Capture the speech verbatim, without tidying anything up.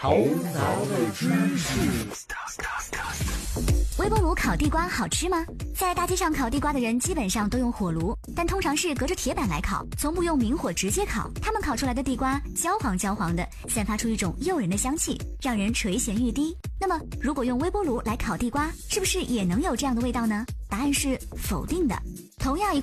头脑的知识。 微波炉烤地瓜好吃吗？在大街上烤地瓜的人基本上都用火炉，但通常是隔着铁板来烤，从不用明火直接烤。他们烤出来的地瓜焦黄焦黄的，散发出一种诱人的香气，让人垂涎欲滴。那么，如果用微波炉来烤地瓜，是不是也能有这样的味道呢？答案是否定的。同样一